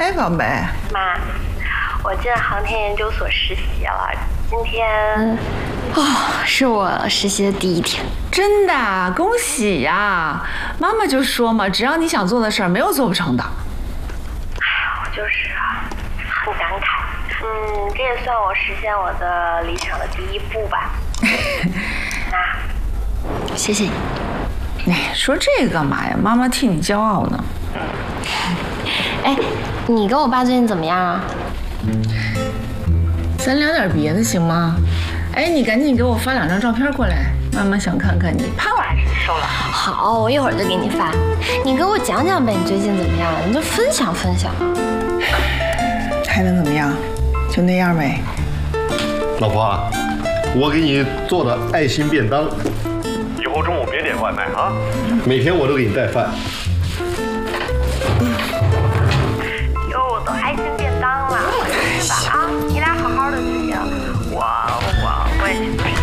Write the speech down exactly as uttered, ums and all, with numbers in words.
哎，宝贝， 妈，我进航天研究所实习了，今天哦，是我实习的第一天。 真的，恭喜呀！妈妈就说嘛，只要你想做的事儿，没有做不成的。 哎呀，我就是啊，很感慨。嗯，这也算我实现我的理想的第一步吧。妈， 谢谢你。 哎，说这个干嘛呀？妈妈替你骄傲呢。 哎，你跟我爸最近怎么样啊？ 咱聊点别的行吗？哎，你赶紧给我发两张照片过来，妈妈想看看你胖了还是瘦了。 好，我一会儿就给你发。你给我讲讲呗，你最近怎么样？你就分享分享。 还能怎么样？就那样呗。 老婆啊，我给你做的爱心便当，以后中午别点外卖啊，每天我都给你带饭。 哟，都爱心便当了，是吧？